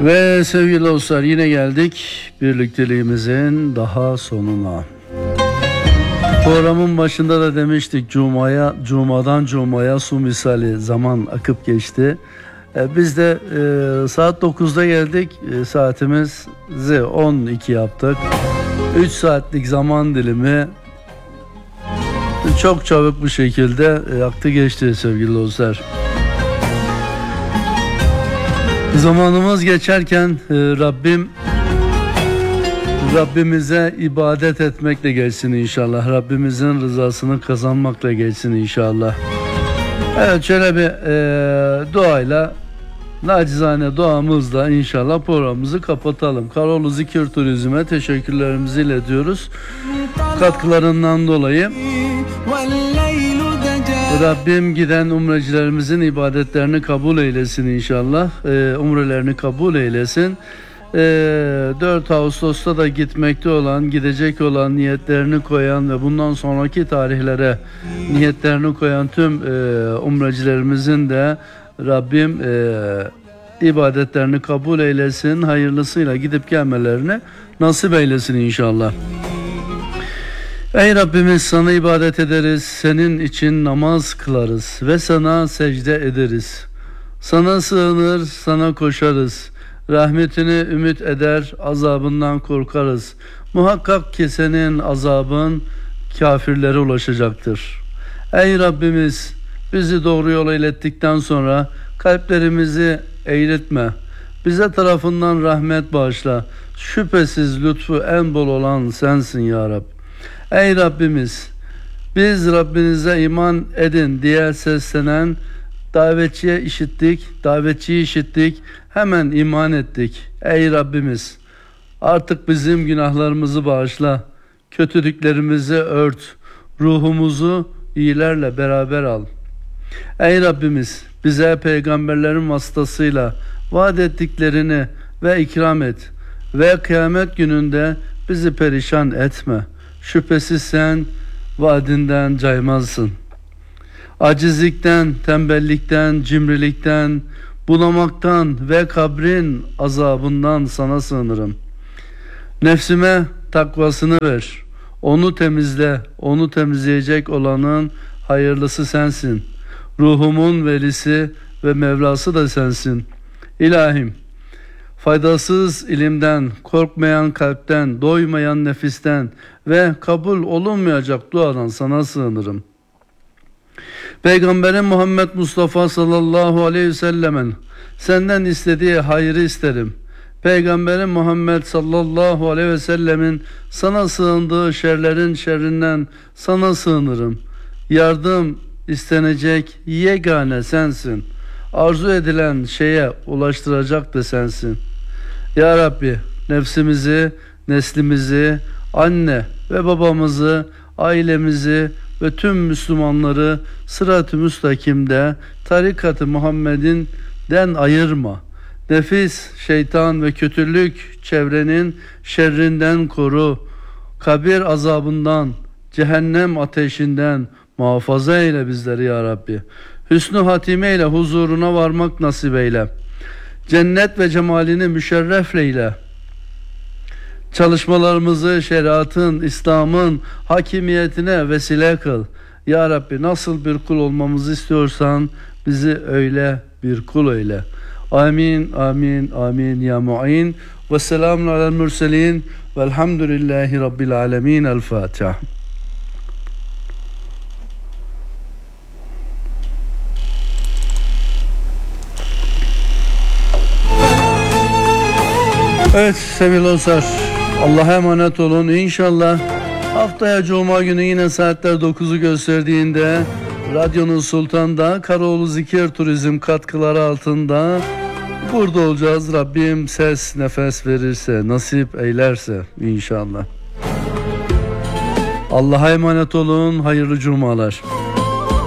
Ve sevgili dostlar, yine geldik birlikteliğimizin daha sonuna. Programın başında da demiştik, cumadan cumaya su misali zaman akıp geçti. Biz de saat 9'da geldik, saatimizi 12 yaptık. 3 saatlik zaman dilimi çok çabuk bir şekilde aktı geçti sevgili dostlar. Zamanımız geçerken Rabbimize ibadet etmekle geçsin inşallah. Rabbimizin rızasını kazanmakla geçsin inşallah. Evet, şöyle bir duayla, nacizane duamızla inşallah programımızı kapatalım. Karoğlu Zikir Turizm'e teşekkürlerimizi iletiyoruz katkılarından dolayı. Rabbim giden umrecilerimizin ibadetlerini kabul eylesin inşallah. Umrelerini kabul eylesin. 4 Ağustos'ta da gidecek olan, niyetlerini koyan ve bundan sonraki tarihlere niyetlerini koyan tüm umrecilerimizin de Rabbim ibadetlerini kabul eylesin. Hayırlısıyla gidip gelmelerini nasip eylesin inşallah. Ey Rabbimiz, sana ibadet ederiz, senin için namaz kılarız ve sana secde ederiz. Sana sığınır, sana koşarız. Rahmetini ümit eder, azabından korkarız. Muhakkak ki senin azabın kafirlere ulaşacaktır. Ey Rabbimiz, bizi doğru yola ilettikten sonra kalplerimizi eğritme. Bize tarafından rahmet bağışla. Şüphesiz lütfu en bol olan sensin ya Rab. Ey Rabbimiz, biz Rabbinize iman edin diye seslenen davetçiyi işittik, hemen iman ettik. Ey Rabbimiz, artık bizim günahlarımızı bağışla, kötülüklerimizi ört, ruhumuzu iyilerle beraber al. Ey Rabbimiz, bize peygamberlerin vasıtasıyla vaat ettiklerini ve ikram et ve kıyamet gününde bizi perişan etme. Şüphesiz sen vaadinden caymazsın. Acizlikten, tembellikten, cimrilikten, bunamaktan ve kabrin azabından sana sığınırım. Nefsime takvasını ver. Onu temizle. Onu temizleyecek olanın hayırlısı sensin. Ruhumun velisi ve Mevlası da sensin. İlahim, faydasız ilimden, korkmayan kalpten, doymayan nefisten ve kabul olunmayacak duadan sana sığınırım. Peygamberin Muhammed Mustafa sallallahu aleyhi ve sellemin senden istediği hayrı isterim. Peygamberin Muhammed sallallahu aleyhi ve sellemin sana sığındığı şerlerin şerrinden sana sığınırım. Yardım istenecek yegane sensin. Arzu edilen şeye ulaştıracak da sensin. Ya Rabbi, nefsimizi, neslimizi, anne ve babamızı, ailemizi ve tüm Müslümanları sırat-ı müstakimde tarikat-ı Muhammed'inden ayırma. Nefis, şeytan ve kötülük çevrenin şerrinden koru. Kabir azabından, cehennem ateşinden muhafaza eyle bizleri ya Rabbi. Hüsnü hatime ile huzuruna varmak nasip eyle. Cennet ve cemalini müşerrefleyle. Çalışmalarımızı şeriatın, İslam'ın hakimiyetine vesile kıl. Ya Rabbi, nasıl bir kul olmamızı istiyorsan bizi öyle bir kul eyle. Amin, amin, amin ya mu'in. Ve selamun alel mürselin. Velhamdülillahi Rabbil alemin. El Fatiha. Evet sevgili dostlar, Allah'a emanet olun. İnşallah haftaya Cuma günü yine saatler 9'u gösterdiğinde Radyonun Sultan'da Karoğlu Zikir Turizm katkıları altında burada olacağız. Rabbim ses nefes verirse, nasip eylerse inşallah. Allah'a emanet olun. Hayırlı cumalar.